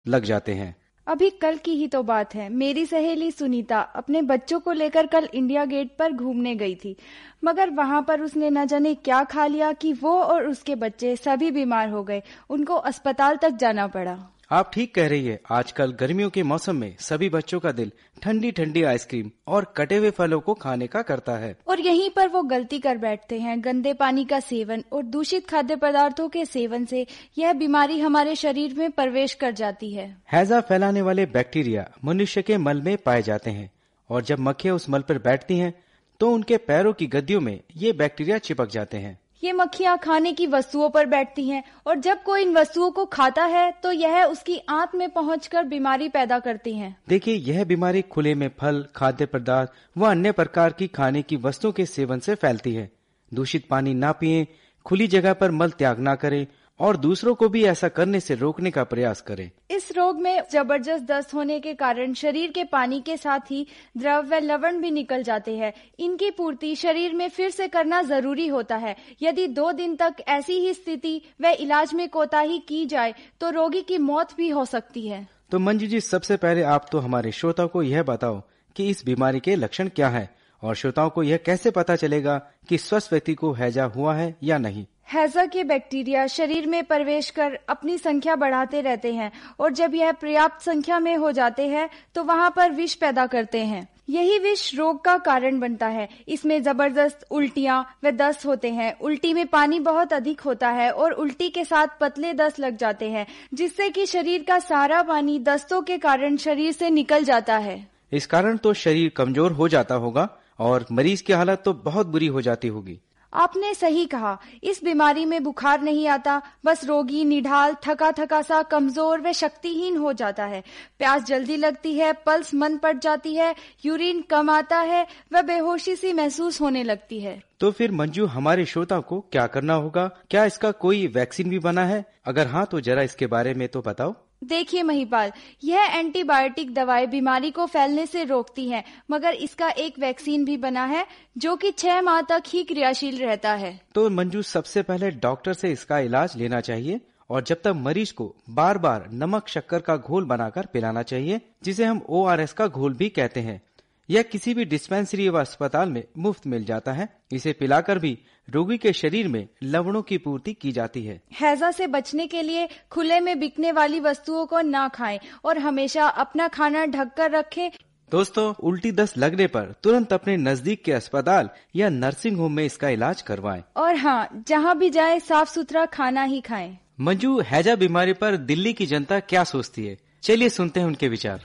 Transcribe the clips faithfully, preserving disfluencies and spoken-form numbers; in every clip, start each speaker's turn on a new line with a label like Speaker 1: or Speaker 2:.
Speaker 1: लग जाते हैं।
Speaker 2: अभी कल की ही तो बात है, मेरी सहेली सुनीता अपने बच्चों को लेकर कल इंडिया गेट पर घूमने गई थी, मगर वहां पर उसने न जाने क्या खा लिया कि वो और उसके बच्चे सभी बीमार हो गए। उनको अस्पताल तक जाना पड़ा।
Speaker 1: आप ठीक कह रही है, आजकल गर्मियों के मौसम में सभी बच्चों का दिल ठंडी ठंडी आइसक्रीम और कटे हुए फलों को खाने का करता है,
Speaker 2: और यहीं पर वो गलती कर बैठते हैं। गंदे पानी का सेवन और दूषित खाद्य पदार्थों के सेवन से यह बीमारी हमारे शरीर में प्रवेश कर जाती है।
Speaker 1: हैजा फैलाने वाले बैक्टीरिया मनुष्य के मल में पाए जाते हैं, और जब मक्खियां उस मल पर बैठती हैं तो उनके पैरों की गद्दियों में ये बैक्टीरिया चिपक जाते हैं।
Speaker 2: ये मक्खियां खाने की वस्तुओं पर बैठती हैं, और जब कोई इन वस्तुओं को खाता है तो यह उसकी आंत में पहुंचकर बीमारी पैदा करती हैं।
Speaker 1: देखिए, यह बीमारी खुले में फल, खाद्य पदार्थ व अन्य प्रकार की खाने की वस्तुओं के सेवन से फैलती है। दूषित पानी ना पिएं, खुली जगह पर मल त्याग ना करें और दूसरों को भी ऐसा करने से रोकने का प्रयास करें।
Speaker 2: इस रोग में जबरदस्त दस्त होने के कारण शरीर के पानी के साथ ही द्रव व लवण भी निकल जाते हैं। इनकी पूर्ति शरीर में फिर से करना जरूरी होता है। यदि दो दिन तक ऐसी ही स्थिति व इलाज में कोताही की जाए तो रोगी की मौत भी हो सकती है।
Speaker 1: तो मंजू जी, सबसे पहले आप तो हमारे श्रोताओं को यह बताओ कि इस बीमारी के लक्षण क्या है, और श्रोताओं को यह कैसे पता चलेगा कि स्वस्थ व्यक्ति को हैजा हुआ है या नहीं।
Speaker 2: हैजा के बैक्टीरिया शरीर में प्रवेश कर अपनी संख्या बढ़ाते रहते हैं, और जब यह पर्याप्त संख्या में हो जाते हैं तो वहां पर विष पैदा करते हैं। यही विष रोग का कारण बनता है। इसमें जबरदस्त उल्टियां व दस्त होते हैं। उल्टी में पानी बहुत अधिक होता है और उल्टी के साथ पतले दस्त लग जाते हैं, जिससे कि शरीर का सारा पानी दस्तों के कारण शरीर से निकल जाता है।
Speaker 1: इस कारण तो शरीर कमजोर हो जाता होगा और मरीज की हालत तो बहुत बुरी हो जाती होगी।
Speaker 2: आपने सही कहा। इस बीमारी में बुखार नहीं आता, बस रोगी निढाल, थका थका सा, कमजोर व शक्तिहीन हो जाता है। प्यास जल्दी लगती है, पल्स मंद पड़ जाती है, यूरिन कम आता है व बेहोशी सी महसूस होने लगती है।
Speaker 1: तो फिर मंजू, हमारे श्रोताओं को क्या करना होगा? क्या इसका कोई वैक्सीन भी बना है? अगर हाँ तो जरा इसके बारे में तो बताओ।
Speaker 2: देखिए महिपाल, यह एंटीबायोटिक दवाएं बीमारी को फैलने से रोकती हैं, मगर इसका एक वैक्सीन भी बना है जो कि छह माह तक ही क्रियाशील रहता है।
Speaker 1: तो मंजू, सबसे पहले डॉक्टर से इसका इलाज लेना चाहिए, और जब तक मरीज को बार बार नमक शक्कर का घोल बनाकर पिलाना चाहिए, जिसे हम ओ आर एस का घोल भी कहते हैं। यह किसी भी डिस्पेंसरी व अस्पताल में मुफ्त मिल जाता है। इसे पिलाकर भी रोगी के शरीर में लवणों की पूर्ति की जाती है।
Speaker 2: हैजा से बचने के लिए खुले में बिकने वाली वस्तुओं को ना खाएं और हमेशा अपना खाना ढककर रखें।
Speaker 1: दोस्तों, उल्टी दस्त लगने पर तुरंत अपने नजदीक के अस्पताल या नर्सिंग होम में इसका इलाज करवाएं।
Speaker 2: और हाँ, जहाँ भी जाए साफ सुथरा खाना ही खाएं।
Speaker 1: मंजू, हैजा बीमारी पर दिल्ली की जनता क्या सोचती है? चलिए सुनते हैं उनके विचार।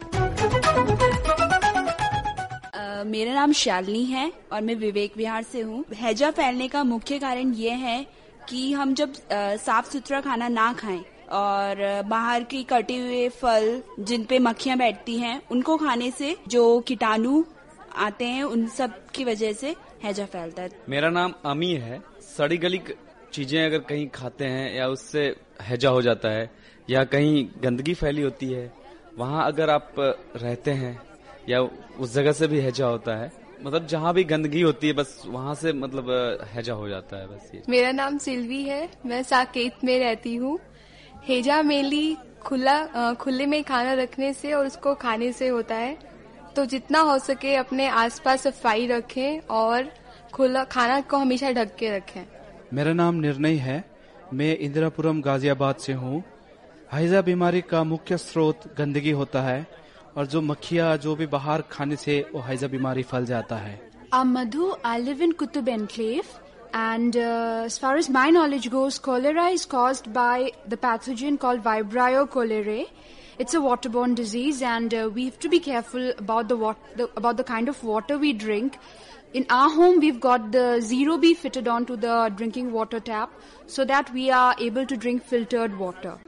Speaker 3: मेरा नाम शालिनी है और मैं विवेक विहार से हूँ। हैजा फैलने का मुख्य कारण ये है कि हम जब साफ सुथरा खाना ना खाएं और बाहर की कटे हुए फल जिन पे मक्खियां बैठती हैं उनको खाने से जो कीटाणु आते हैं उन सब की वजह से हैजा फैलता है।
Speaker 4: मेरा नाम अमी है। सड़ी गली चीजें अगर कहीं खाते हैं या उससे हैजा हो जाता है, या कहीं गंदगी फैली होती है वहाँ अगर आप रहते हैं या उस जगह से भी हैजा होता है। मतलब जहाँ भी गंदगी होती है बस वहाँ से मतलब हैजा हो जाता है। बस ये।
Speaker 5: मेरा नाम सिल्वी है, मैं साकेत में रहती हूँ। हैजा मेनली खुला खुले में खाना रखने से और उसको खाने से होता है, तो जितना हो सके अपने आसपास सफाई रखें और खुला खाना को हमेशा ढक के रखें।
Speaker 6: मेरा नाम निर्णय है, मैं इंदिरापुरम गाजियाबाद से हूँ। हैजा बीमारी का मुख्य स्रोत गंदगी होता है, और जो मक्खियाँ जो भी बाहर खाने से वो हैजा बीमारी फैल जाता है।
Speaker 7: I'm Madhu. I live in Qutub Enclave, and uh, as far as my knowledge goes, cholera is caused by the pathogen called Vibrio cholerae. It's a waterborne disease, and uh, we have to be careful about the, wat- the about the kind of water we drink. In our home, we've got the Zero B fitted onto the drinking water tap, so that we are able to drink filtered water.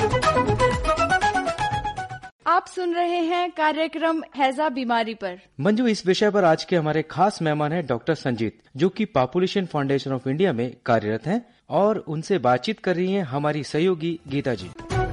Speaker 2: आप सुन रहे हैं कार्यक्रम हैजा बीमारी पर।
Speaker 1: मंजू, इस विषय पर आज के हमारे खास मेहमान हैं डॉक्टर संजीत, जो कि पॉपुलेशन फाउंडेशन ऑफ इंडिया में कार्यरत हैं, और उनसे बातचीत कर रही हैं हमारी सहयोगी गीता जी।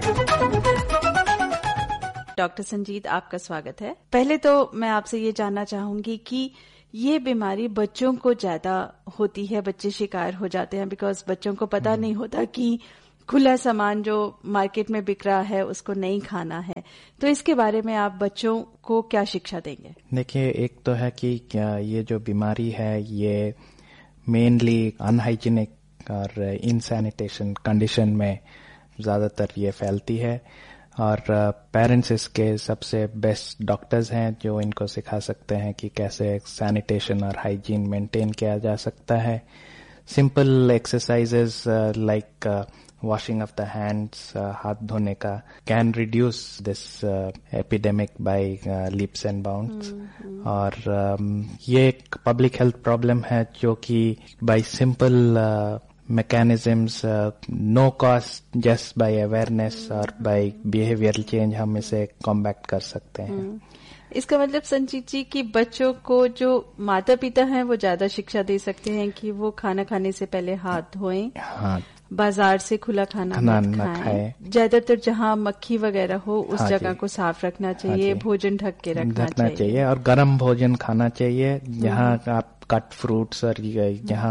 Speaker 8: डॉक्टर संजीत, आपका स्वागत है। पहले तो मैं आपसे ये जानना चाहूंगी कि ये बीमारी बच्चों को ज्यादा होती है, बच्चे शिकार हो जाते हैं, बिकॉज बच्चों को पता नहीं होता कि खुला सामान जो मार्केट में बिक रहा है उसको नहीं खाना है, तो इसके बारे में आप बच्चों को क्या शिक्षा देंगे?
Speaker 9: देखिए, एक तो है कि क्या ये जो बीमारी है ये मेनली अनहाइजीनिक और इनसैनिटेशन कंडीशन में ज्यादातर ये फैलती है, और पेरेंट्स इसके सबसे बेस्ट डॉक्टर्स हैं जो इनको सिखा सकते हैं कि कैसे सैनिटेशन और हाइजीन मेंटेन किया जा सकता है. Simple exercises like washing of the hands, uh, हाथ धोने का, can reduce this uh, epidemic by uh, leaps and bounds. Mm-hmm. और um, ये एक public health problem है जो कि by simple uh, mechanisms, uh, no cost, just by awareness mm-hmm. और by behavioral change हम इसे combat कर सकते हैं. Mm-hmm.
Speaker 8: इसका मतलब संजीत जी कि बच्चों को जो माता पिता हैं वो ज्यादा शिक्षा दे सकते हैं कि वो खाना खाने से पहले हाथ धोएं, हाँ, बाजार से खुला खाना मत खाएं, ज्यादातर जहाँ मक्खी वगैरह हो उस हाँ जगह को साफ रखना चाहिए, हाँ भोजन ढक के रखना चाहिए।, चाहिए और
Speaker 9: गर्म भोजन खाना चाहिए। जहाँ आप कट फ्रूट्स और जहाँ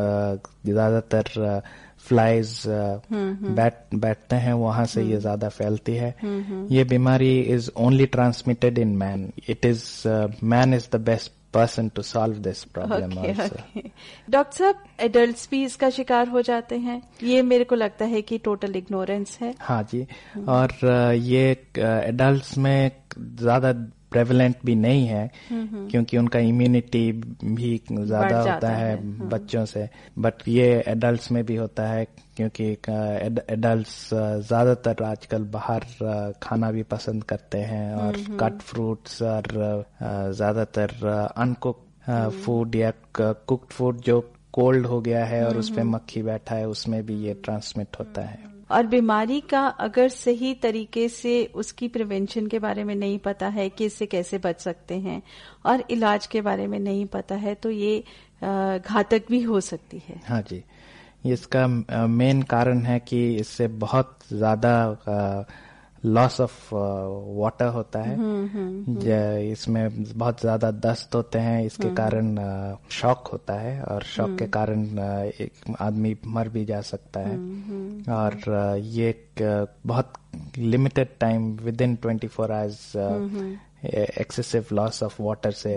Speaker 9: ज्यादातर फ्लाइज बैठ बैठते हैं वहां से ये ज्यादा फैलती है। ये बीमारी is only transmitted in man. It is man is the best person to solve this problem also.
Speaker 8: Doctor साहब, एडल्ट्स भी इसका शिकार हो जाते हैं? ये मेरे को लगता है कि टोटल इग्नोरेंस है।
Speaker 9: हाँ जी, और ये एडल्ट्स में ज्यादा प्रेवलेंट भी नहीं है क्योंकि उनका इम्यूनिटी भी ज्यादा होता है, है बच्चों से, बट ये एडल्ट्स में भी होता है क्योंकि एडल्ट्स ज्यादातर आजकल बाहर खाना भी पसंद करते हैं और कट फ्रूट्स और ज्यादातर अनकुक फूड या कुक्ड फूड जो कोल्ड हो गया है और उसपे मक्खी बैठा है उसमें भी ये ट्रांसमिट होता है।
Speaker 8: और बीमारी का अगर सही तरीके से उसकी प्रिवेंशन के बारे में नहीं पता है कि इससे कैसे बच सकते हैं और इलाज के बारे में नहीं पता है तो ये घातक भी हो सकती है।
Speaker 9: हाँ जी, इसका मेन कारण है कि इससे बहुत ज्यादा लॉस ऑफ वाटर होता है। हुँ, हुँ, इसमें बहुत ज्यादा दस्त होते हैं, इसके कारण शॉक होता है और शॉक के कारण एक आदमी मर भी जा सकता है। और ये एक बहुत limited time with in twenty four hours excessive loss of water से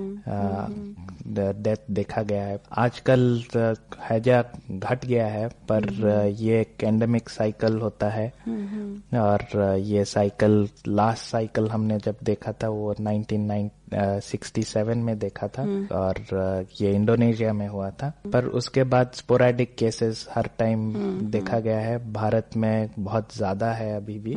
Speaker 9: डेथ देखा गया है। आजकल हैजा घट गया है पर ये एक एंडेमिक साइकिल होता है और ये साइकिल लास्ट साइकिल हमने जब देखा था वो नाइनटीन सिक्सटी सेवन में देखा था और ये इंडोनेशिया में हुआ था, पर उसके बाद स्पोरेडिक केसेस हर टाइम देखा गया है। भारत में बहुत ज्यादा है अभी भी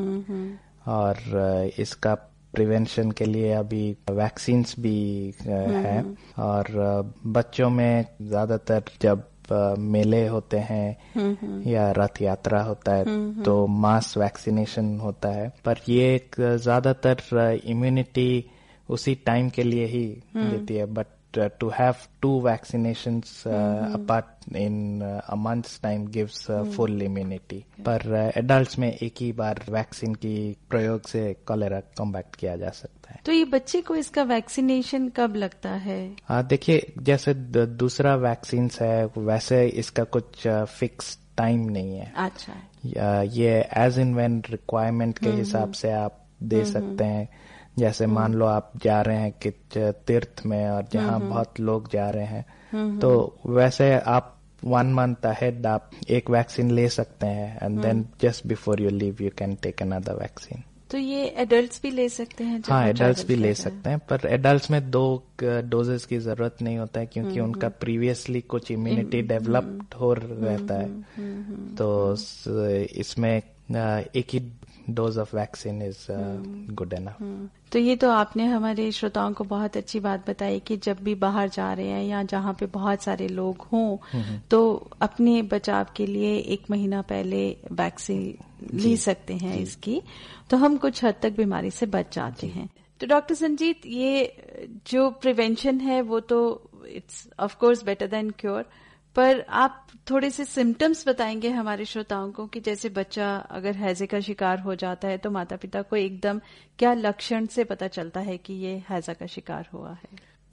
Speaker 9: और इसका प्रिवेंशन के लिए अभी वैक्सीन्स भी है और बच्चों में ज्यादातर जब मेले होते हैं या रथ यात्रा होता है तो मास वैक्सीनेशन होता है, पर ये एक ज्यादातर इम्यूनिटी उसी टाइम के लिए ही देती है। But to have two vaccinations uh, mm-hmm. apart in uh, a month's time gives uh, mm-hmm. full immunity. पर एडल्ट्स में एक ही बार वैक्सीन की प्रयोग से कॉलेरा कॉम्बैट किया जा सकता है।
Speaker 8: तो ये बच्चे को इसका वैक्सीनेशन कब लगता है?
Speaker 9: देखिए, जैसे दूसरा वैक्सीन है वैसे इसका कुछ फिक्स टाइम नहीं है।
Speaker 8: अच्छा,
Speaker 9: ये एज इन व्हेन रिक्वायरमेंट के हिसाब से आप दे सकते हैं। जैसे मान लो आप जा रहे हैं कि तीर्थ में और जहाँ बहुत लोग जा रहे हैं तो वैसे आप वन मंथ अहेड आप एक वैक्सीन ले सकते हैं and then just before you leave you can take another vaccine.
Speaker 8: तो ये एडल्ट्स भी ले सकते हैं?
Speaker 9: हाँ, एडल्ट्स भी ले सकते हैं, पर एडल्ट्स में दो डोजेस की जरूरत नहीं होता है क्योंकि उनका प्रीवियसली कुछ इम्यूनिटी डेवलप्ड हो रहता है। तो इसमें एक ही dose of vaccine is good enough.
Speaker 8: तो ये तो आपने हमारे श्रोताओं को बहुत अच्छी बात बताई कि जब भी बाहर जा रहे हैं या जहाँ पे बहुत सारे लोग हों तो अपने बचाव के लिए एक महीना पहले वैक्सीन ले सकते हैं इसकी, तो हम कुछ हद तक बीमारी से बच जाते हैं। तो डॉक्टर संजीत, ये जो प्रिवेंशन है वो तो it's of course better than cure, पर आप थोड़े से सिम्टम्स बताएंगे हमारे श्रोताओं को कि जैसे बच्चा अगर हैजे का शिकार हो जाता है तो माता पिता को एकदम क्या लक्षण से पता चलता है कि ये हैजा का शिकार हुआ है?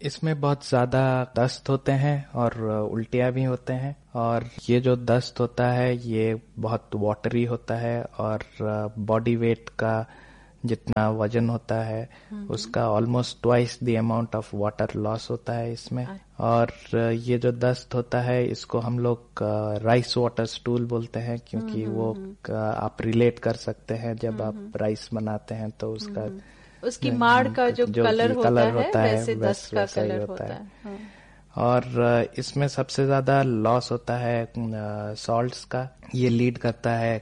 Speaker 9: इसमें बहुत ज्यादा दस्त होते हैं और उल्टियाँ भी होते हैं, और ये जो दस्त होता है ये बहुत वाटरी होता है और बॉडी वेट का जितना वजन होता है उसका almost twice the amount of water loss होता है इसमें। और ये जो दस्त होता है इसको हम लोग राइस वाटर स्टूल बोलते हैं, क्योंकि वो आप रिलेट कर सकते हैं जब आप राइस बनाते हैं तो उसका
Speaker 8: उसकी माड़ का जो, जो कलर होता,
Speaker 9: कलर
Speaker 8: है,
Speaker 9: होता है
Speaker 8: वैसे दस्त का कलर होता, होता है, है।
Speaker 9: हाँ। और इसमें सबसे ज्यादा लॉस होता है सॉल्ट्स का। ये लीड करता है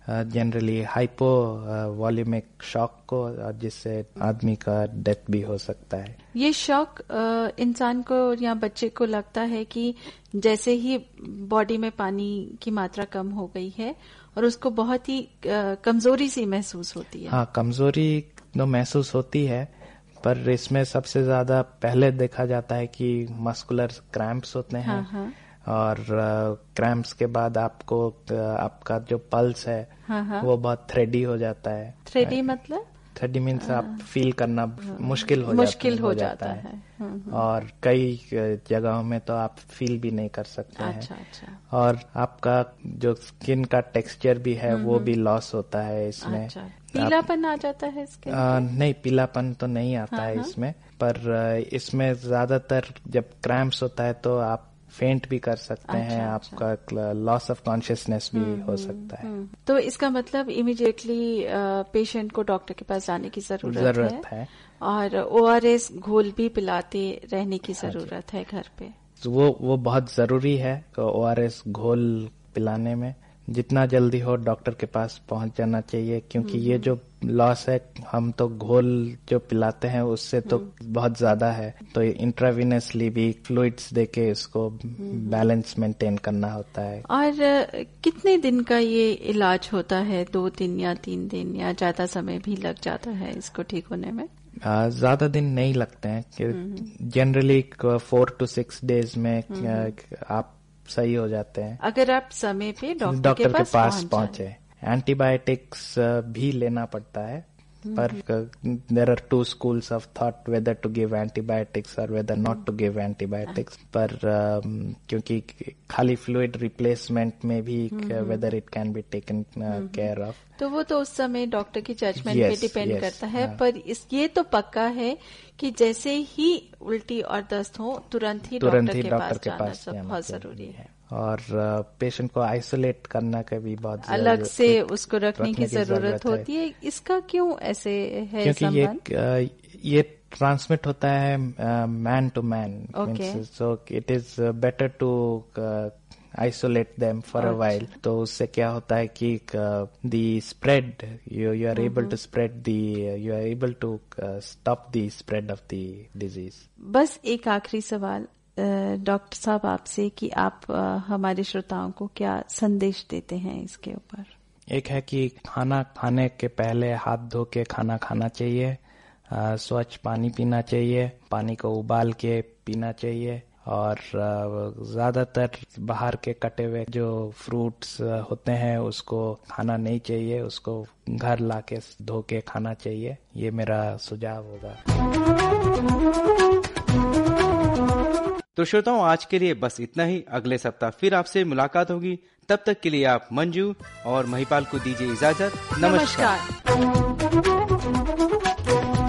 Speaker 9: जनरली हाइपो वॉल्यूमिक शॉक को, जिससे आदमी का डेथ भी हो सकता है।
Speaker 8: ये शॉक इंसान को या बच्चे को लगता है कि जैसे ही बॉडी में पानी की मात्रा कम हो गई है और उसको बहुत ही कमजोरी सी महसूस होती है।
Speaker 9: हाँ, कमजोरी तो महसूस होती है, पर इसमें सबसे ज्यादा पहले देखा जाता है कि मस्कुलर क्रैम्प्स होते हैं। हाँ, हाँ। और क्रैम्प्स के बाद आपको आपका जो पल्स है हाँ, हाँ। वो बहुत थ्रेडी हो जाता है।
Speaker 8: थ्रेडी मतलब?
Speaker 9: थ्रेडी मीन्स आप फील करना मुश्किल हो
Speaker 8: मुश्किल
Speaker 9: जाता,
Speaker 8: हो
Speaker 9: हो
Speaker 8: जाता, जाता है,
Speaker 9: है। और कई जगहों में तो आप फील भी नहीं कर सकते
Speaker 8: अच्छा,
Speaker 9: हैं।
Speaker 8: अच्छा।
Speaker 9: और आपका जो स्किन का टेक्सचर भी है वो भी लॉस होता है इसमें।
Speaker 8: अच्छा। पीलापन आ जाता है इसके?
Speaker 9: आ, नहीं, पीलापन तो नहीं आता हाँ, है इसमें, पर इसमें ज्यादातर जब क्रैम्प्स होता है तो आप फेंट भी कर सकते अच्छा, हैं, आपका अच्छा। लॉस ऑफ कॉन्शियसनेस भी हो सकता है।
Speaker 8: तो इसका मतलब इमीडिएटली पेशेंट को डॉक्टर के पास जाने की जरूरत,
Speaker 9: जरूरत है,
Speaker 8: है और ओआरएस घोल भी पिलाते रहने की जरूरत है घर पे।
Speaker 9: वो वो बहुत जरूरी है ओआरएस घोल पिलाने में। जितना जल्दी हो डॉक्टर के पास पहुंच जाना चाहिए, क्योंकि ये जो लॉस है हम तो घोल जो पिलाते हैं उससे तो बहुत ज्यादा है, तो इंट्रावीनसली भी फ्लूइड्स देके इसको बैलेंस मेंटेन करना होता है।
Speaker 8: और कितने दिन का ये इलाज होता है? दो दिन या तीन दिन या ज्यादा समय भी लग जाता है इसको ठीक होने में?
Speaker 9: ज्यादा दिन नहीं लगते हैं, generally four to six days में आप सही हो जाते हैं,
Speaker 8: अगर आप समय पे डॉक्टर,
Speaker 9: डॉक्टर
Speaker 8: के पास,
Speaker 9: के पास पहुंचे। एंटीबायोटिक्स भी लेना पड़ता है, पर there are to schools of thought weather to give antibiotics और whether not to give antibiotics. पर uh, क्योंकि खाली फ्लूइड रिप्लेसमेंट में भी whether it can be taken care of,
Speaker 8: तो वो तो उस समय डॉक्टर की जजमेंट yes, पे डिपेंड yes, करता है। हाँ। पर इस ये तो पक्का है कि जैसे ही उल्टी और दस्त हो तुरंत ही
Speaker 9: तुरंत
Speaker 8: डॉक्टर
Speaker 9: ही
Speaker 8: के
Speaker 9: डॉक्टर
Speaker 8: पास
Speaker 9: के
Speaker 8: जाना
Speaker 9: पास
Speaker 8: सब बहुत जरूरी है।
Speaker 9: और पेशेंट को आइसोलेट करना का भी बहुत
Speaker 8: अलग से उसको रखने की जरूरत होती है। इसका क्यों ऐसे है?
Speaker 9: क्योंकि ये ये ट्रांसमिट होता है man to man, so it is better to isolate them for a while. तो उससे क्या होता है कि the spread, you you are able to spread the, you are able to stop the spread of the disease.
Speaker 8: बस एक आखिरी सवाल डॉक्टर साहब आपसे कि आप हमारे श्रोताओं को क्या संदेश देते हैं इसके ऊपर?
Speaker 9: एक है कि खाना खाने के पहले हाथ धो के खाना खाना चाहिए, स्वच्छ पानी पीना चाहिए, पानी को उबाल के पीना चाहिए, और ज्यादातर बाहर के कटे हुए जो फ्रूट्स होते हैं उसको खाना नहीं चाहिए, उसको घर लाके धो के खाना चाहिए। ये मेरा सुझाव होगा।
Speaker 1: तो श्रोताओं, आज के लिए बस इतना ही। अगले सप्ताह फिर आपसे मुलाकात होगी। तब तक के लिए आप मंजू और महिपाल को दीजिए इजाजत। नमस्कार, नमस्कार।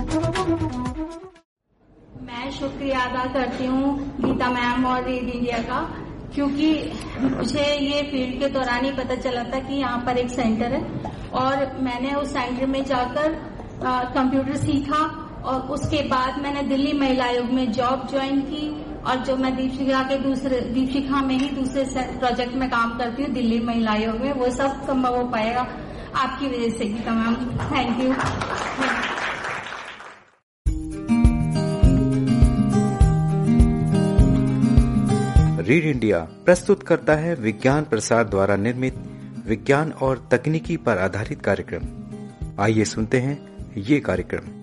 Speaker 10: मैं शुक्रिया अदा करती हूँ गीता मैम और रीड इंडिया का, क्योंकि मुझे ये फील्ड के दौरान ही पता चला था कि यहाँ पर एक सेंटर है, और मैंने उस सेंटर में जाकर कंप्यूटर सीखा, और उसके बाद मैंने दिल्ली महिला आयोग में जॉब ज्वाइन की, और जो मैं दीपशिखा के दूसरे दीपशिखा में ही दूसरे प्रोजेक्ट में काम करती हूँ दिल्ली महिला आयोग में, वो सब संभव हो पाएगा आपकी वजह से Gita ma'am. Thank you.
Speaker 1: Read India प्रस्तुत करता है विज्ञान प्रसार द्वारा निर्मित विज्ञान और तकनीकी पर आधारित कार्यक्रम। आइए सुनते हैं ये कार्यक्रम।